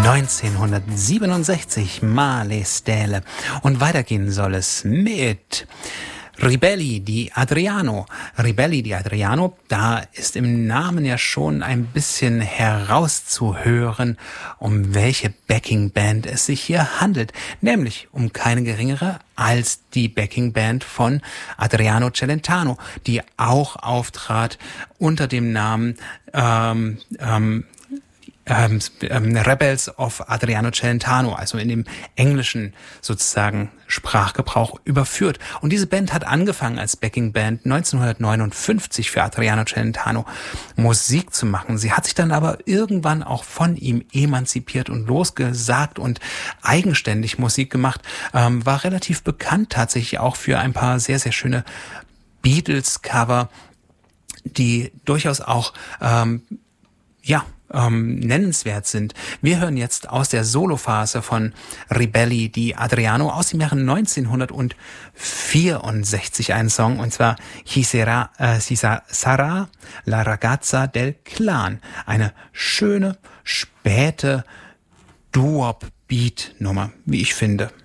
1967 Male Stelle. Und weitergehen soll es mit Ribelli di Adriano. Ribelli di Adriano, da ist im Namen ja schon ein bisschen herauszuhören, um welche Backing-Band es sich hier handelt. Nämlich um keine geringere als die Backing-Band von Adriano Celentano, die auch auftrat unter dem Namen Rebels of Adriano Celentano, also in dem englischen sozusagen Sprachgebrauch überführt. Und diese Band hat angefangen als Backing-Band 1959 für Adriano Celentano Musik zu machen. Sie hat sich dann aber irgendwann auch von ihm emanzipiert und losgesagt und eigenständig Musik gemacht, war relativ bekannt tatsächlich auch für ein paar sehr, sehr schöne Beatles-Cover, die durchaus auch nennenswert sind. Wir hören jetzt aus der Solophase von Ribelli di Adriano aus dem Jahre 1964 einen Song, und zwar Chi sarà la ragazza del clan. Eine schöne, späte Doo-Wop-Beat-Nummer, wie ich finde.